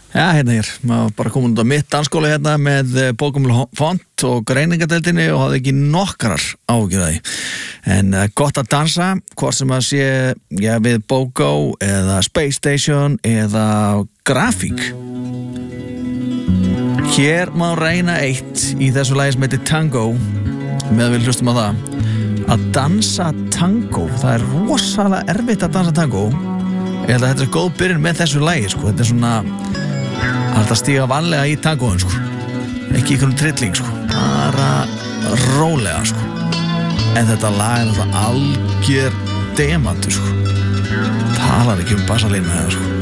Já, hérna hér, maður bara komin út á mitt dansskóla hérna með bókamölu font og greiningadeildinni og hafði ekki nokkrar áhyggjur af því. En gott að dansa, hvort sem að sé við Bókó eða Space Station eða grafík. Hér má reyna eitt í þessu lagi sem heitir Tango, með við hlustum á það. Að dansa tango, það rosalega erfitt að dansa tango. Ég held að þetta góð byrjun með þessu lagi, sko. Þetta svona að stíga varlega í tangoðun, sko. Ekki ykkur trilling, sko. Bara rólega, sko. En þetta lag náttúrulega algjör demantur, sko. Talar ekki bassalínu með það, sko.